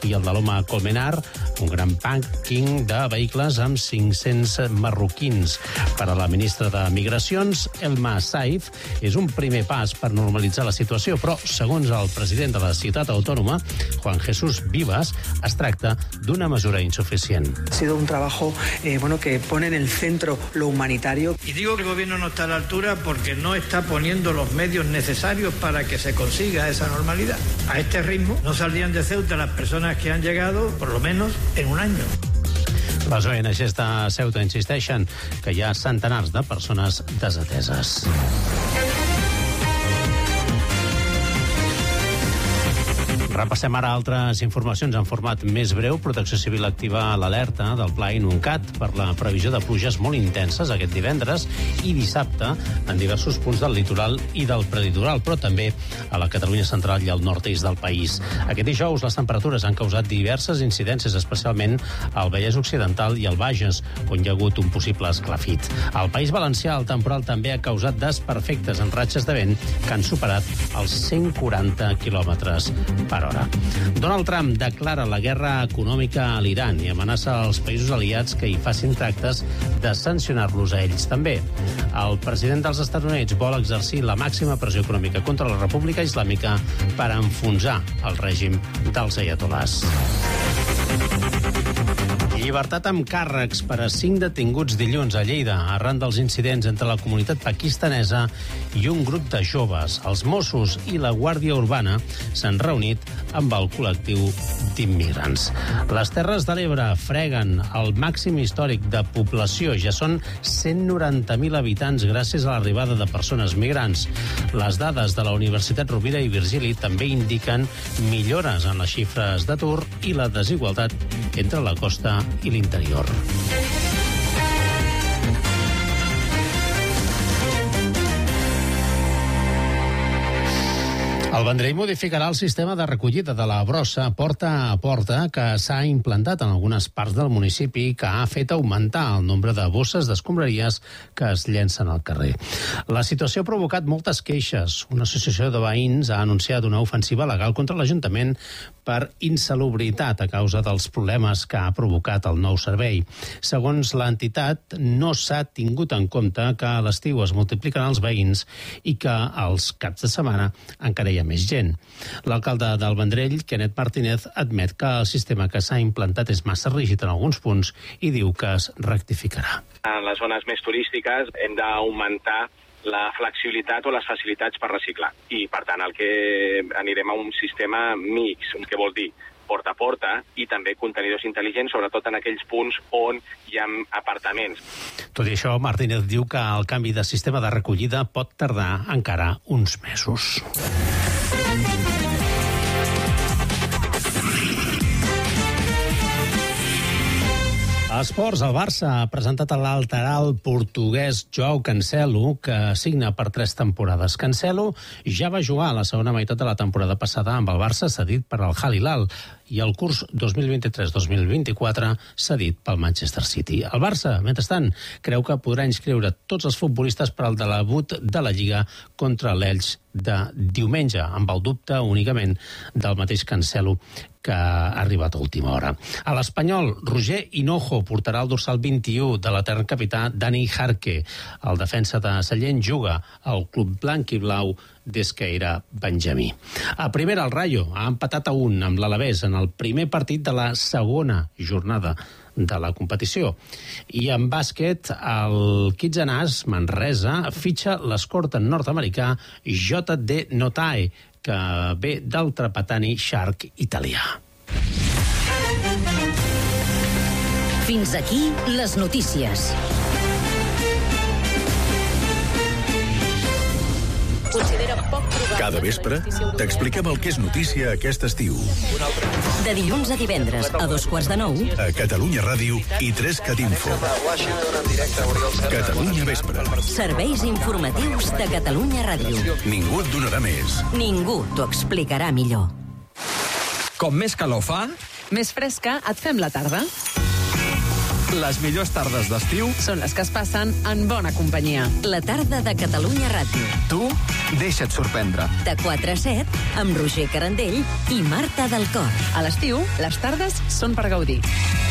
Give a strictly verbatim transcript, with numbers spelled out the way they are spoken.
i el de l'Oma Colmenar, un gran pàrquing de vehicles amb cinc-cents marroquins. Per a la ministra de Migracions, Elma Saif, és un primer pas per normalitzar la situació, però, segons el president de la ciutat autònoma, Juan Jesús Vivas, es tracta d'una mesura insuficient. Ha sido un trabajo eh, bueno, que pone en el centro lo humanitario. Y digo que el gobierno no está a la altura porque no está poniendo los medios necesarios para que se consiga esa normalidad. A este ritmo no saldrían de Ceuta las personas que han llegado, por lo menos, en un año. Les O N Ges de Ceuta insisteixen que hi ha centenars de persones desateses. Repassem ara altres informacions en format més breu. Protecció Civil activa l'alerta del Pla Inuncat per la previsió de pluges molt intenses aquest divendres i dissabte en diversos punts del litoral i del preditoral, però també a la Catalunya central i al nord-est del país. Aquest dijous les temperatures han causat diverses incidències, especialment al Vallès Occidental i al Bages, on hi ha hagut un possible esclafit. Al País Valencià el temporal també ha causat desperfectes en ratxes de vent que han superat els cent quaranta quilòmetres per hora. Donald Trump declara la guerra econòmica a l'Iran i amenaça als països aliats que hi facin tractes de sancionar-los a ells també. El president dels Estats Units vol exercir la màxima pressió econòmica contra la República Islàmica per enfonsar el règim dels aiatolars. Llibertat amb càrrecs per a cinc detinguts dilluns a Lleida arran dels incidents entre la comunitat pakistanesa i un grup de joves. Els Mossos i la Guàrdia Urbana s'han reunit amb el col·lectiu d'immigrants. Les Terres de l'Ebre freguen el màxim històric de població. Ja són cent noranta mil habitants gràcies a l'arribada de persones migrants. Les dades de la Universitat Rovira i Virgili també indiquen millores en les xifres d'atur i la desigualtat entre la costa i l'interior. El Vendrell modificarà el sistema de recollida de la brossa porta a porta que s'ha implantat en algunes parts del municipi i que ha fet augmentar el nombre de bosses d'escombraries que es llencen al carrer. La situació ha provocat moltes queixes. Una associació de veïns ha anunciat una ofensiva legal contra l'Ajuntament per insalubritat a causa dels problemes que ha provocat el nou servei. Segons l'entitat, no s'ha tingut en compte que a l'estiu es multipliquen els veïns i que als caps de setmana encara hi ha més gent. L'alcalde del Vendrell, Kenneth Martínez, admet que el sistema que s'ha implantat és massa rígid en alguns punts i diu que es rectificarà. En les zones més turístiques hem d'augmentar la flexibilitat o les facilitats per reciclar. I, per tant, el que anirem a un sistema mix, que vol dir porta a porta i també contenidors intel·ligents, sobretot en aquells punts on hi ha apartaments. Tot i això, Martínez diu que el canvi de sistema de recollida pot tardar encara uns mesos. A esports, el Barça ha presentat a l'alteral portuguès Joao Cancelo, que signa per tres temporades. Cancelo ja va jugar a la segona meitat de la temporada passada amb el Barça cedit per al Al Hilal i el curs dos mil vint-i-tres dos mil vint-i-quatre cedit pel Manchester City. El Barça, mentrestant, creu que podrà inscriure tots els futbolistes per al debut de la Lliga contra l'Elx de diumenge, amb el dubte únicament del mateix Cancelo, que ha arribat a última hora. A l'Espanyol, Roger Hinojo portarà el dorsal vint-i-u de l'etern capità Dani Jarque. El defensa de Sallent juga al club blanc i blau des que era benjamí. A primera, el Rayo ha empatat a un amb l'Alavés en el primer partit de la segona jornada de la competició. I en bàsquet, el Kitsanàs Manresa fitxa l'escorta nord-americà J D Notae, que ve del Trapatani Shark italià. Fins aquí les notícies. Cada vespre t'expliquem el que és notícia aquest estiu. De dilluns a divendres a dos quarts de nou a Catalunya Ràdio i tres cat info. Catalunya Vespre. Serveis informatius de Catalunya Ràdio. Ningú et donarà més. Ningú t'ho explicarà millor. Com més calor fa, més fresca et fem la tarda. Les millors tardes d'estiu són les que es passen en bona companyia. La tarda de Catalunya Ràdio. Tu deixa't sorprendre. De quatre a set, amb Roger Carandell i Marta del Cor. A l'estiu, les tardes són per gaudir.